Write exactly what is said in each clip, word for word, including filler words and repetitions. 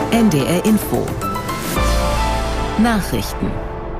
N D R Info Nachrichten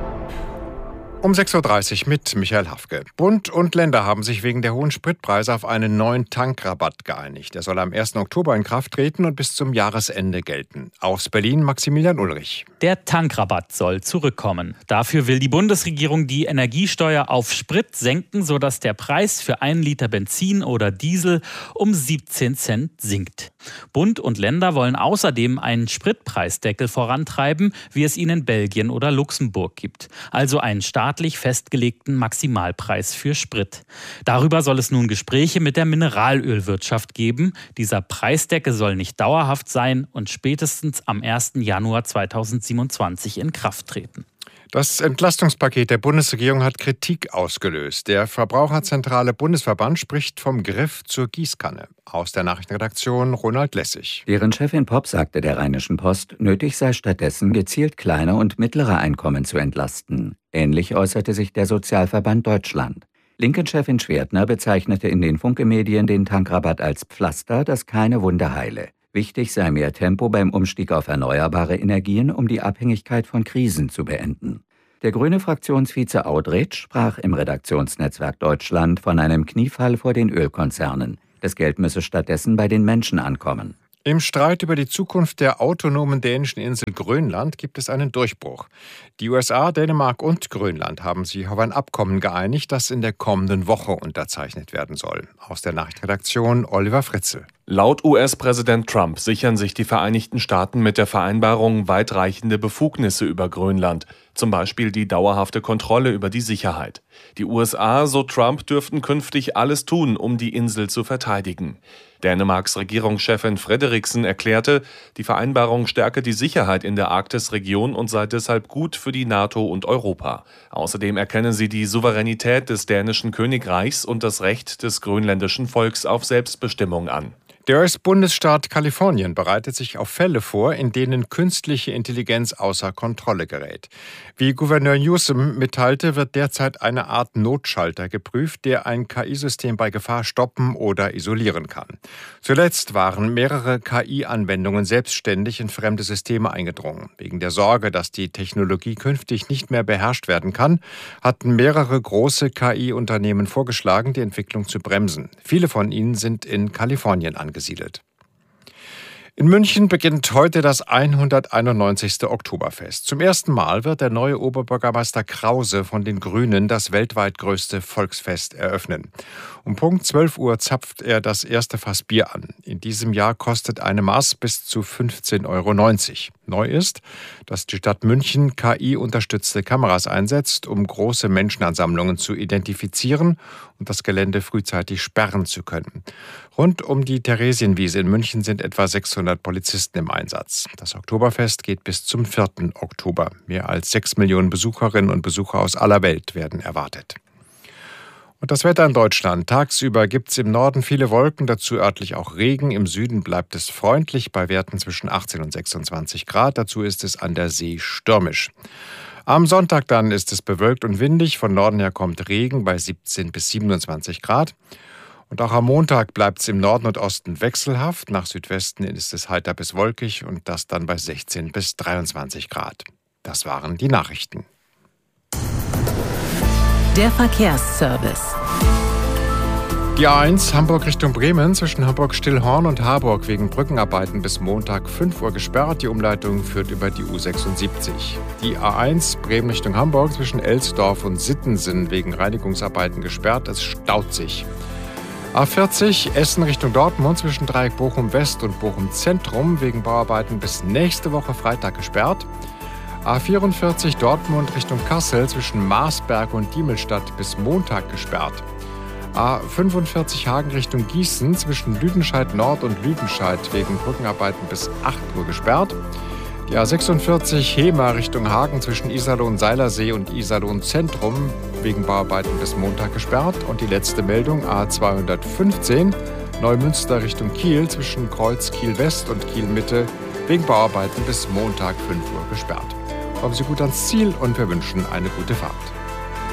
Um sechs Uhr dreißig mit Michael Hafke. Bund und Länder haben sich wegen der hohen Spritpreise auf einen neuen Tankrabatt geeinigt. Der soll am ersten Oktober in Kraft treten und bis zum Jahresende gelten. Aus Berlin Maximilian Ulrich. Der Tankrabatt soll zurückkommen. Dafür will die Bundesregierung die Energiesteuer auf Sprit senken, sodass der Preis für einen Liter Benzin oder Diesel um siebzehn Cent sinkt. Bund und Länder wollen außerdem einen Spritpreisdeckel vorantreiben, wie es ihn in Belgien oder Luxemburg gibt. Also einen staatlich festgelegten Maximalpreis für Sprit. Darüber soll es nun Gespräche mit der Mineralölwirtschaft geben. Dieser Preisdeckel soll nicht dauerhaft sein und spätestens am ersten Januar zweitausendsiebenundzwanzig in Kraft treten. Das Entlastungspaket der Bundesregierung hat Kritik ausgelöst. Der Verbraucherzentrale Bundesverband spricht vom Griff zur Gießkanne. Aus der Nachrichtenredaktion Ronald Lessig. Deren Chefin Popp sagte der Rheinischen Post, nötig sei stattdessen, gezielt kleine und mittlere Einkommen zu entlasten. Ähnlich äußerte sich der Sozialverband Deutschland. Linken-Chefin Schwertner bezeichnete in den Funke-Medien den Tankrabatt als Pflaster, das keine Wunde heile. Wichtig sei mehr Tempo beim Umstieg auf erneuerbare Energien, um die Abhängigkeit von Krisen zu beenden. Der grüne Fraktionsvize Audretsch sprach im Redaktionsnetzwerk Deutschland von einem Kniefall vor den Ölkonzernen. Das Geld müsse stattdessen bei den Menschen ankommen. Im Streit über die Zukunft der autonomen dänischen Insel Grönland gibt es einen Durchbruch. Die U S A, Dänemark und Grönland haben sich auf ein Abkommen geeinigt, das in der kommenden Woche unterzeichnet werden soll. Aus der Nachrichtenredaktion Oliver Fritzel. Laut U S-Präsident Trump sichern sich die Vereinigten Staaten mit der Vereinbarung weitreichende Befugnisse über Grönland, zum Beispiel die dauerhafte Kontrolle über die Sicherheit. Die U S A, so Trump, dürften künftig alles tun, um die Insel zu verteidigen. Dänemarks Regierungschefin Frederiksen erklärte, die Vereinbarung stärke die Sicherheit in der Arktisregion und sei deshalb gut für die NATO und Europa. Außerdem erkenne sie die Souveränität des dänischen Königreichs und das Recht des grönländischen Volks auf Selbstbestimmung an. Der U S-Bundesstaat Kalifornien bereitet sich auf Fälle vor, in denen künstliche Intelligenz außer Kontrolle gerät. Wie Gouverneur Newsom mitteilte, wird derzeit eine Art Notschalter geprüft, der ein K I-System bei Gefahr stoppen oder isolieren kann. Zuletzt waren mehrere K I-Anwendungen selbstständig in fremde Systeme eingedrungen. Wegen der Sorge, dass die Technologie künftig nicht mehr beherrscht werden kann, hatten mehrere große K I-Unternehmen vorgeschlagen, die Entwicklung zu bremsen. Viele von ihnen sind in Kalifornien angesiedelt. In München beginnt heute das hunderteinundneunzigste Oktoberfest. Zum ersten Mal wird der neue Oberbürgermeister Krause von den Grünen das weltweit größte Volksfest eröffnen. Um Punkt zwölf Uhr zapft er das erste Fass Bier an. In diesem Jahr kostet eine Maß bis zu fünfzehn Euro neunzig. Neu ist, dass die Stadt München K I-unterstützte Kameras einsetzt, um große Menschenansammlungen zu identifizieren und das Gelände frühzeitig sperren zu können. Rund um die Theresienwiese in München sind etwa sechshundert Polizisten im Einsatz. Das Oktoberfest geht bis zum vierten Oktober. Mehr als sechs Millionen Besucherinnen und Besucher aus aller Welt werden erwartet. Und das Wetter in Deutschland. Tagsüber gibt es im Norden viele Wolken, dazu örtlich auch Regen. Im Süden bleibt es freundlich bei Werten zwischen achtzehn und sechsundzwanzig Grad. Dazu ist es an der See stürmisch. Am Sonntag dann ist es bewölkt und windig. Von Norden her kommt Regen bei siebzehn bis siebenundzwanzig Grad. Und auch am Montag bleibt es im Norden und Osten wechselhaft. Nach Südwesten ist es heiter bis wolkig und das dann bei sechzehn bis dreiundzwanzig Grad. Das waren die Nachrichten. Der Verkehrsservice. Die A eins Hamburg Richtung Bremen zwischen Hamburg-Stillhorn und Harburg wegen Brückenarbeiten bis Montag fünf Uhr gesperrt. Die Umleitung führt über die U sechsundsiebzig. Die A eins Bremen Richtung Hamburg zwischen Elsdorf und Sittensen wegen Reinigungsarbeiten gesperrt. Es staut sich. A vierzig Essen Richtung Dortmund zwischen Dreieck Bochum West und Bochum Zentrum wegen Bauarbeiten bis nächste Woche Freitag gesperrt. A vierundvierzig Dortmund Richtung Kassel zwischen Marsberg und Diemelstadt bis Montag gesperrt. A fünfundvierzig Hagen Richtung Gießen zwischen Lüdenscheid Nord und Lüdenscheid wegen Brückenarbeiten bis acht Uhr gesperrt. Die A sechsundvierzig Hemer Richtung Hagen zwischen Iserlohn-Seilersee und Iserlohn-Zentrum wegen Bauarbeiten bis Montag gesperrt. Und die letzte Meldung A zweihundertfünfzehn Neumünster Richtung Kiel zwischen Kreuz Kiel-West und Kiel-Mitte wegen Bauarbeiten bis Montag fünf Uhr gesperrt. Kommen Sie gut ans Ziel und wir wünschen eine gute Fahrt.